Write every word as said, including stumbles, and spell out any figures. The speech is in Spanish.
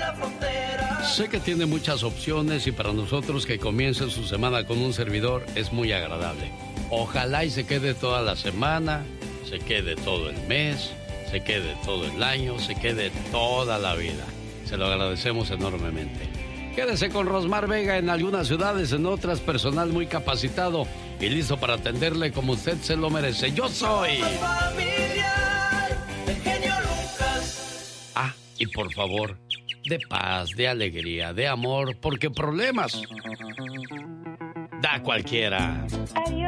Sé que tiene muchas opciones y para nosotros que comiencen su semana con un servidor es muy agradable. Ojalá y se quede toda la semana, se quede todo el mes, se quede todo el año, se quede toda la vida. Se lo agradecemos enormemente. Quédese con Rosmar Vega en algunas ciudades, en otras personal muy capacitado y listo para atenderle como usted se lo merece. Yo soy... Ah, y por favor, de paz, de alegría, de amor, porque problemas da cualquiera. Adiós.